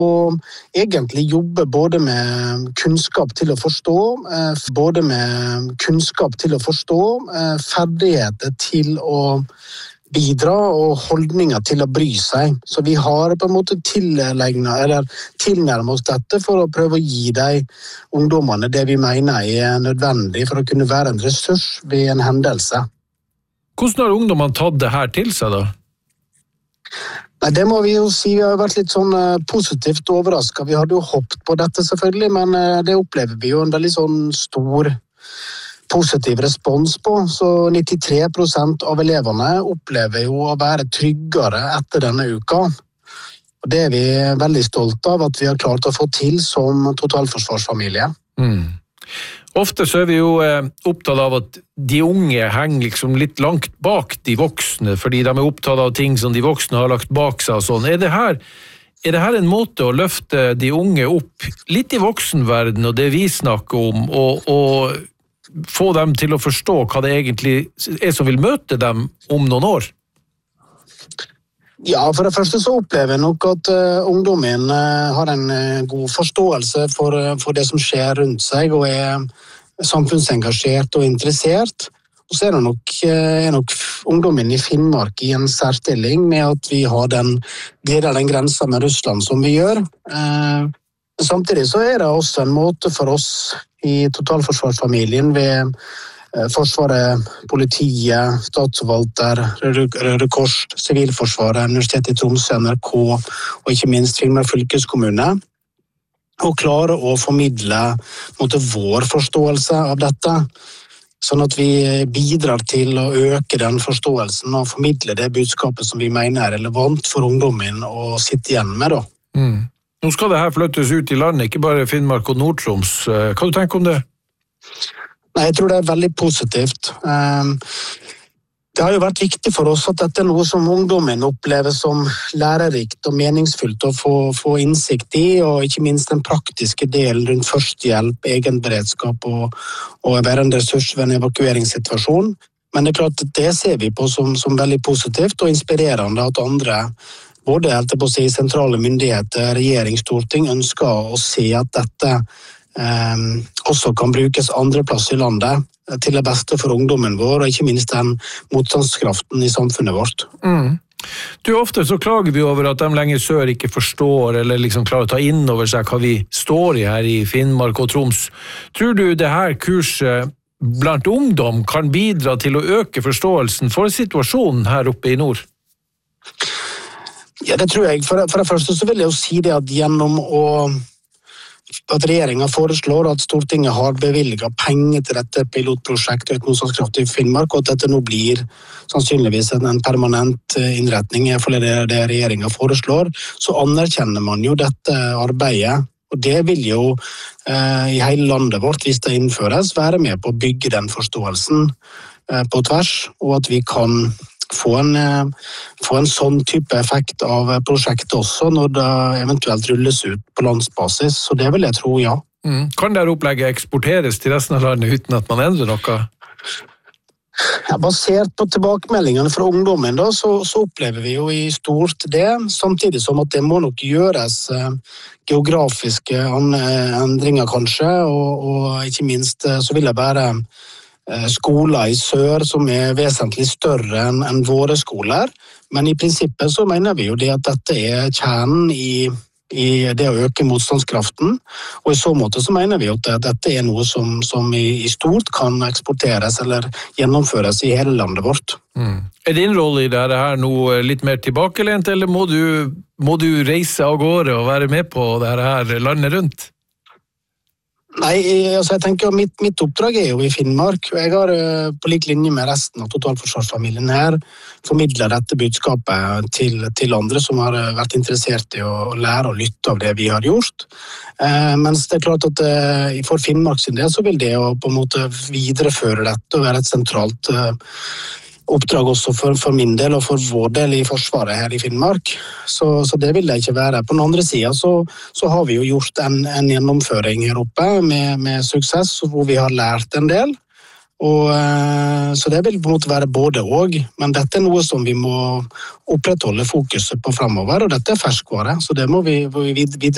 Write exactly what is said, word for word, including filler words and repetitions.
Og egentlig jobbe både med kunnskap til å forstå, både med kunnskap til å forstå, ferdigheter til å bidra og holdninger til å bry seg. Så vi har på en måte tillegnet, eller tilnærmet oss dette for å prøve å gi de ungdommene det vi mener er nødvendig for å kunne være en ressurs ved en hendelse. Hvordan har ungdommene tatt det her til seg da? Nei, det må vi jo si. Vi har vært litt sånn positivt overrasket. Vi hadde jo hoppet på dette selvfølgelig, men det opplever vi jo en veldig sånn stor positiv respons på, så nittitre prosent av elevene opplever jo å være tryggere etter denne uka. Og det er vi veldig stolte av at vi har klart å få til som totalforsvarsfamilie. Mm. Ofte så er vi jo eh, opptatt av at de unge henger liksom litt langt bak de voksne, fordi de er opptatt av ting som de voksne har lagt bak seg og sånn. Er det her, er det her en måte å løfte de unge opp litt i voksenverden og det vi snakker om, og, og få dem til å forstå hva det egentlig er som vil møte dem om noen år? Ja, for det første så opplever jeg nok at uh, ungdommen uh, har en uh, god forståelse for, uh, for det som skjer rundt seg, og er samfunnsengasjert og interessert. Og så er det nok, uh, er nok ungdommen i Finnmark i en særstilling med at vi har den, deler den grensen med Russland som vi gjør. Uh, samtidig så er det også en måte for oss i totalforsvarsfamilien ved Forsvaret, politiet, statsforvalter, Røde Kors, Sivilforsvaret, Universitetet i Tromsø, N R K og ikke minst Finnmark fylkeskommune, og klare å formidle måte, vår forståelse av dette, sånn at vi bidrar til å øke den forståelsen og formidle det budskapet som vi mener er relevant for ungdommen å sitte igjen med. Da. Mm. Nå skal det her flyttes ut i landet, ikke bare Finnmark og Nord-Troms. Hva du tenker om det? Nei, jeg tror det er veldig positivt. Det har jo vært viktig for oss at dette er noe som ungdommen opplever som lærerikt og meningsfullt å få, få innsikt i, og ikke minst den praktiske delen rundt førstehjelp, egenberedskap og, og være en ressurs ved en evakueringssituasjon. Men det er klart at det ser vi på som, som veldig positivt og inspirerende at andre, både på å si, sentrale myndigheter, regjering, storting, ønsker å se at dette Um, også kan brukes andre plass i landet til det beste for ungdommen vår, og ikke minst den motstandskraften i samfunnet vårt. Mm. Du, ofte så klager vi over at de lenger sør ikke forstår eller liksom klarer å ta inn over seg hva vi står i her i Finnmark og Troms. Tror du det her kurset blant ungdom kan bidra til å øke forståelsen for situasjonen her oppe i nord? Ja, det tror jeg. For, for det første så vil jeg jo si det at gjennom å at regjeringen foreslår at Stortinget har bevilget penger til dette pilotprosjektet Økt motstandskraft i Finnmark, og at dette nå blir sannsynligvis en permanent innretning for det, det regjeringen foreslår, så anerkjenner man jo dette arbeidet, og det vil jo eh, i hele landet vårt, hvis det innføres, være med på å bygge den forståelsen eh, på tvers, og at vi kan få en, få en sånn type effekt av prosjektet også når det eventuelt rulles ut på landsbasis, så det vil jeg tro, ja. Mm. Kan det opplegget eksporteres til resten av landet uten at man endrer noe? Ja, basert på tilbakemeldingene fra ungdommen da, så, så opplever vi jo i stort det, samtidig som at det må nok gjøres eh, geografiske endringer kanskje, og, og ikke minst så vil det være skoler i sør som er vesentlig større enn, enn våre skoler, men i prinsippet så mener vi jo det at dette er kjernen i, i det å øke motstandskraften, og i så måte så mener vi at dette er noe som, som i, i stort kan eksporteres eller gjennomføres i hele landet vårt. Mm. Er din rolle i dette her noe litt mer tilbakelent, eller må du, må du reise av gårde og være med på dette her landet rundt? Nei, altså jeg tenker mitt, mitt oppdrag er jo i Finnmark, og jeg har på lik linje med resten av totalforsvarsfamilien her formidlet dette budskapet til, til andre som har vært interessert i å lære og lytte av det vi har gjort. Eh, mens det er klart at eh, for Finnmark sin del så vil det å på en måte videreføre dette og være et sentralt eh, oppdrag også for, for min del og for vår del i Forsvaret her i Finnmark. Så, så det vil det ikke være. På den andre siden så, så har vi jo gjort en, en gjennomføring her oppe med, med suksess, hvor vi har lært en del. Og, så det vil på en måte være både og, men dette er noe som vi må opprettholde fokuset på fremover, og dette er ferskvare, så det må vi, vi videre